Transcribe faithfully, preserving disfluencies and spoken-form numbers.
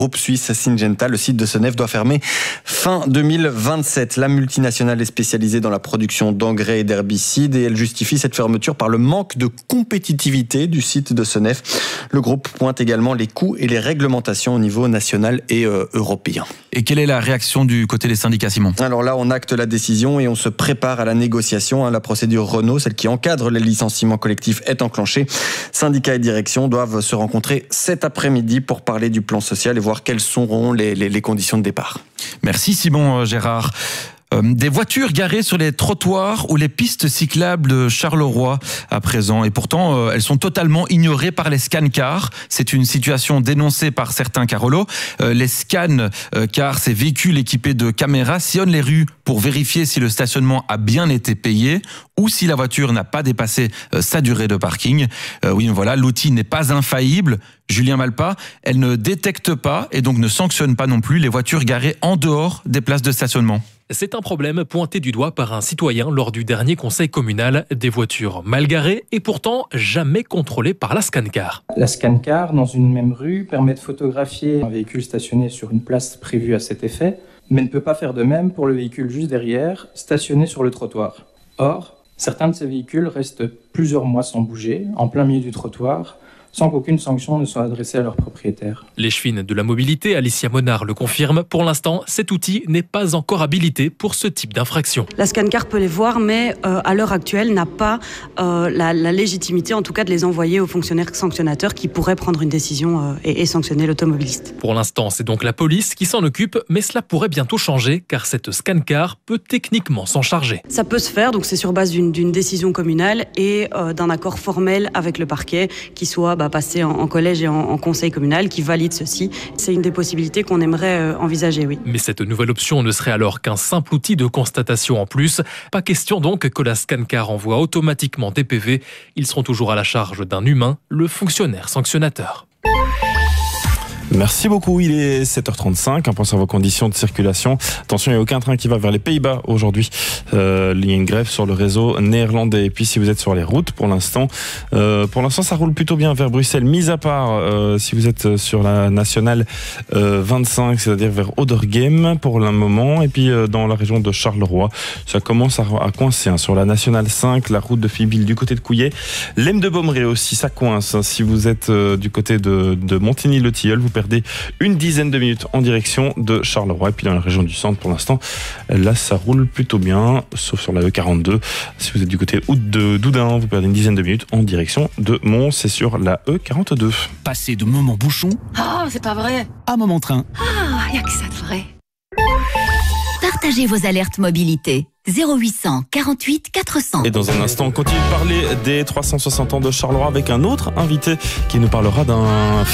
Groupe suisse Syngenta, le site de Senef doit fermer fin deux mille vingt-sept. La multinationale est spécialisée dans la production d'engrais et d'herbicides et elle justifie cette fermeture par le manque de compétitivité du site de Senef. Le groupe pointe également les coûts et les réglementations au niveau national et euh, européen. Et quelle est la réaction du côté des syndicats, Simon ? Alors là, on acte la décision et on se prépare à la négociation. La procédure Renault, celle qui encadre les licenciements collectifs, est enclenchée. Syndicats et direction doivent se rencontrer cet après-midi pour parler du plan social et voir quelles seront les, les, les conditions de départ. Merci Simon Gérard. Euh, des voitures garées sur les trottoirs ou les pistes cyclables de Charleroi à présent. Et pourtant, euh, elles sont totalement ignorées par les scan-cars. C'est une situation dénoncée par certains Carolo. Euh, les scan-cars, ces véhicules équipés de caméras, sillonnent les rues pour vérifier si le stationnement a bien été payé ou si la voiture n'a pas dépassé euh, sa durée de parking. Euh, oui, voilà, l'outil n'est pas infaillible. Julien Malpas, elle ne détecte pas et donc ne sanctionne pas non plus les voitures garées en dehors des places de stationnement. C'est un problème pointé du doigt par un citoyen lors du dernier conseil communal. Des voitures mal garées et pourtant jamais contrôlées par la scan-car. La scan-car, dans une même rue, permet de photographier un véhicule stationné sur une place prévue à cet effet, mais ne peut pas faire de même pour le véhicule juste derrière, stationné sur le trottoir. Or, certains de ces véhicules restent plusieurs mois sans bouger, en plein milieu du trottoir, sans qu'aucune sanction ne soit adressée à leur propriétaire. L'échevine de la mobilité, Alicia Monard, le confirme. Pour l'instant, cet outil n'est pas encore habilité pour ce type d'infraction. La scan-car peut les voir, mais euh, à l'heure actuelle n'a pas euh, la, la légitimité, en tout cas, de les envoyer aux fonctionnaires sanctionnateurs qui pourraient prendre une décision euh, et, et sanctionner l'automobiliste. Pour l'instant, c'est donc la police qui s'en occupe, mais cela pourrait bientôt changer, car cette scan-car peut techniquement s'en charger. Ça peut se faire, donc c'est sur base d'une, d'une décision communale et euh, d'un accord formel avec le parquet qui soit bah, passer en, en collège et en, en conseil communal qui valide ceci. C'est une des possibilités qu'on aimerait euh, envisager, oui. Mais cette nouvelle option ne serait alors qu'un simple outil de constatation en plus. Pas question donc que la scan-car envoie automatiquement des P V. Ils seront toujours à la charge d'un humain, le fonctionnaire sanctionnateur. Merci beaucoup, il est sept heures trente-cinq, un point sur vos conditions de circulation. Attention, il n'y a aucun train qui va vers les Pays-Bas aujourd'hui. Euh, il y a une grève sur le réseau néerlandais. Et puis si vous êtes sur les routes pour l'instant, euh, pour l'instant ça roule plutôt bien vers Bruxelles, mis à part euh, si vous êtes sur la nationale euh, vingt-cinq, c'est-à-dire vers Oderghem pour le moment. Et puis euh, dans la région de Charleroi, ça commence à, à coincer. Hein. Sur la nationale cinq, la route de Philbille du côté de Couillet. L'Em de Bommeré aussi, ça coince. Hein. Si vous êtes euh, du côté de, de Montigny-le-Tilleul, vous perdez une dizaine de minutes en direction de Charleroi. Et puis dans la région du centre, pour l'instant, là, ça roule plutôt bien, sauf sur la E quarante-deux. Si vous êtes du côté de Doudin, vous perdez une dizaine de minutes en direction de Mons. C'est sur la E quarante-deux. Passer de moment bouchon Ah, oh, c'est pas vrai. à moment train. Ah, y a que ça de vrai. Partagez vos alertes mobilité. zéro huit cent quarante-huit quatre cents. Et dans un instant, on continue de parler des trois cent soixante ans de Charleroi avec un autre invité qui nous parlera d'un